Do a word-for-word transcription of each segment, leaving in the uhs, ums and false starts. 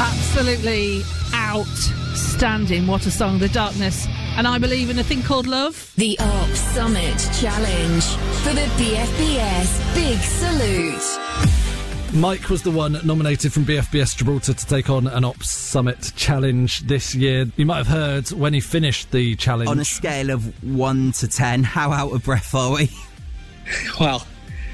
Absolutely outstanding. What a song. The Darkness. And I Believe in a Thing Called Love. The Up Summit Challenge for the B F B S Big Salute. Mike was the one nominated from B F B S Gibraltar to take on an Ops Summit Challenge this year. You might have heard when he finished the challenge. On a scale of one to ten, how out of breath are we? Well,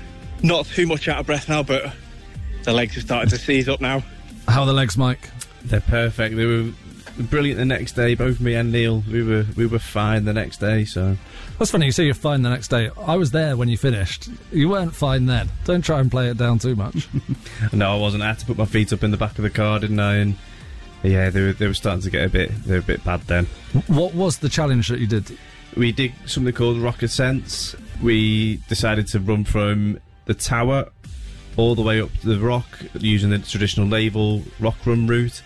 not too much out of breath now, but the legs are starting to seize up now. How are the legs, Mike? They're perfect. They were brilliant the next day. Both me and Neil, we were we were fine the next day. So that's funny. You say you're fine the next day. I was there when you finished. You weren't fine then. Don't try and play it down too much. No, I wasn't. I had to put my feet up in the back of the car, didn't I? And yeah, they were they were starting to get a bit they were a bit bad then. What was the challenge that you did? We did something called Rock Ascents. We decided to run from the tower all the way up to the rock using the traditional naval rock run route,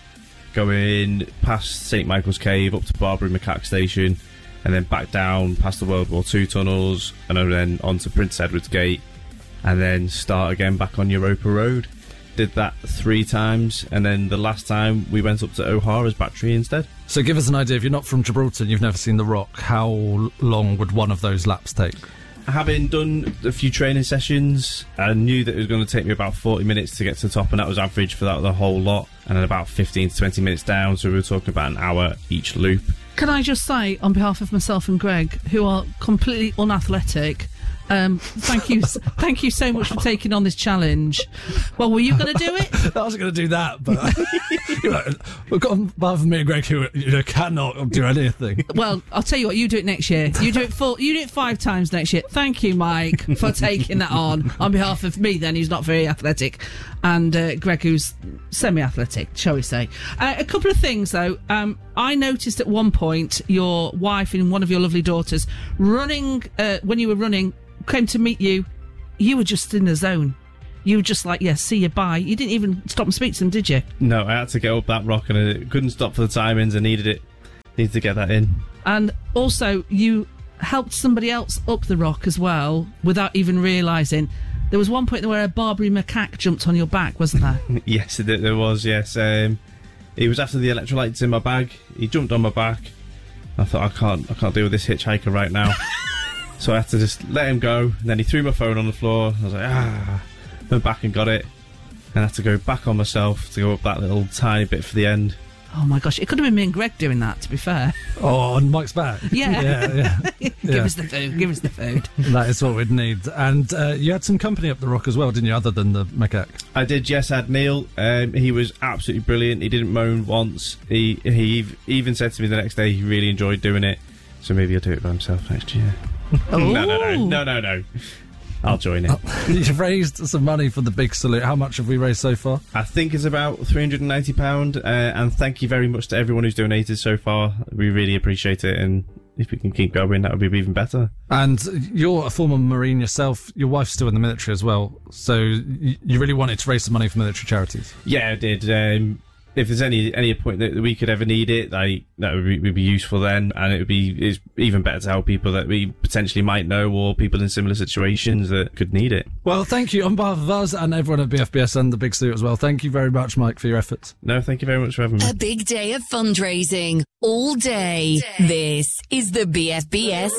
going past Saint Michael's Cave up to Barbary Macaque Station, and then back down past the World War Two tunnels, and then onto Prince Edward's Gate, and then start again back on Europa Road. Did that three times, and then the last time we went up to O'Hara's Battery instead. So give us an idea, if you're not from Gibraltar and you've never seen the Rock, how long would one of those laps take? Having done a few training sessions, I knew that it was going to take me about forty minutes to get to the top, and that was average for that the whole lot, and then about fifteen to twenty minutes down, so we were talking about an hour each loop. Can I just say, on behalf of myself and Greg, who are completely unathletic, um, thank you thank you so much for taking on this challenge. Well, were you going to do it? I was going to do that, but you know, we've got on behalf of me and Greg, who you know, cannot do anything. Well, I'll tell you what, you do it next year. You do it full, you do it five times next year. Thank you, Mike, for taking that on on behalf of me then, who's not very athletic, and uh, Greg, who's semi-athletic, shall we say. Uh, a couple of things, though. Um, I noticed at one point your wife and one of your lovely daughters running, uh, when you were running, came to meet you. You were just in the zone. You were just like, yeah, see you, bye. You didn't even stop and speak to them, did you? No, I had to get up that rock, and I couldn't stop for the timings. I needed it. Needed to get that in. And also, you helped somebody else up the rock as well, without even realising. There was one point where a Barbary macaque jumped on your back, wasn't there? Yes, there was, yes. Um, he was after the electrolytes in my bag. He jumped on my back. I thought, I can't, I can't deal with this hitchhiker right now. So I had to just let him go, and then he threw my phone on the floor. I was like, ah, went back and got it, and I had to go back on myself to go up that little tiny bit for the end. Oh my gosh, it could have been me and Greg doing that, to be fair. Oh, on Mike's back? Yeah. yeah, yeah. Give yeah. us the food, give us the food. That is what we'd need. And uh, you had some company up the rock as well, didn't you, other than the macaque? I did, yes. I had Neil. Um, he was absolutely brilliant. He didn't moan once. He, he even said to me the next day he really enjoyed doing it, so maybe he'll do it by himself next year. no, no, no, no, no, no. I'll join it. Oh, you've raised some money for the Big Salute. How much have we raised so far? I think it's about three hundred ninety pounds, uh, and thank you very much to everyone who's donated so far. We really appreciate it, and if we can keep going, that would be even better. And you're a former Marine yourself. Your wife's still in the military as well, so you really wanted to raise some money for military charities? Yeah, I did. Um, if there's any any point that we could ever need it, like, that would be, would be useful then, and it would be it's even better to help people that we potentially might know, or people in similar situations that could need it. Well, thank you on behalf of us and everyone at B F B S and the Big Salute as well. Thank you very much, Mike, for your efforts. No, thank you very much for having me. A big day of fundraising all day. This is the B F B S